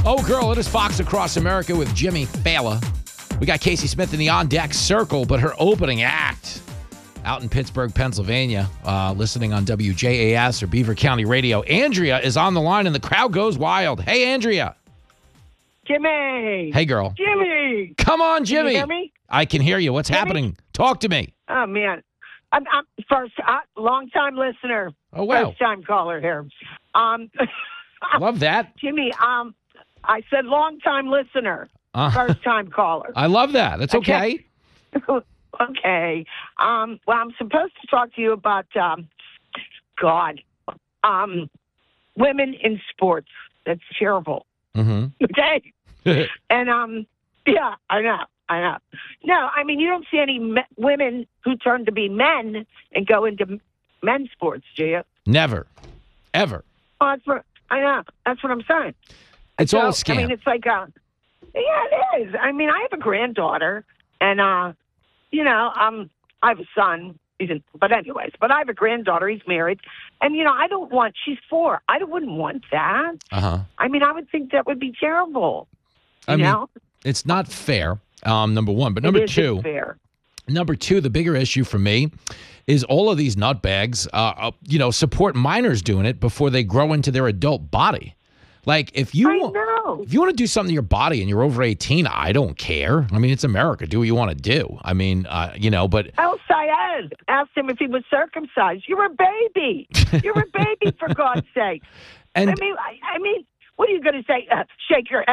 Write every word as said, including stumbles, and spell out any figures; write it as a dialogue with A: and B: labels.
A: Oh, girl, it is Fox Across America with Jimmy Fallon. We got Casey Smith in the on-deck circle, but her opening act out in Pittsburgh, Pennsylvania, uh, listening on W J A S or Beaver County Radio. Andrea is on the line, and the crowd goes wild. Hey, Andrea.
B: Jimmy.
A: Hey, girl.
B: Jimmy.
A: Come on, Jimmy.
B: Can you hear me?
A: I can hear you. What's
B: Jimmy?
A: happening? Talk to me.
B: Oh, man. I'm, I'm first, uh, long-time listener.
A: Oh, wow.
B: First-time caller here. Um,
A: Love that.
B: Jimmy, um, I said long-time listener.
A: Uh,
B: First-time caller.
A: I love that. That's okay.
B: Okay. Um, well, I'm supposed to talk to you about, um, God, um, women in sports. That's terrible.
A: Mm-hmm.
B: Okay. And, um, yeah, I know. I know. No, I mean, you don't see any me- women who turn to be men and go into men's sports, do you?
A: Never. Ever.
B: Oh, that's what, I know. That's what I'm saying.
A: It's
B: So,
A: all a scam.
B: I mean, it's like, uh, yeah, it is. I mean, I have a granddaughter, and, uh, you know, um, I have a son. He's in, but anyways, but I have a granddaughter. He's married. And, you know, I don't want, she's four. I don't- wouldn't want that.
A: Uh-huh.
B: I mean, I would think that would be terrible. You
A: I mean,
B: know?
A: it's not fair, um, number one. But
B: It
A: number
B: isn't
A: two,
B: fair.
A: number two, the bigger issue for me is all of these nutbags, uh, uh, you know, support minors doing it before they grow into their adult body. Like, if you
B: I
A: want,
B: know.
A: if you want to do something to your body and you're over eighteen, I don't care. I mean, it's America. Do what you want to do. I mean, uh, you know, but
B: El Sayed asked him if he was circumcised. You're a baby. You're a baby, for God's sake.
A: and
B: I mean, I, I mean, what are you going to say? Uh, shake your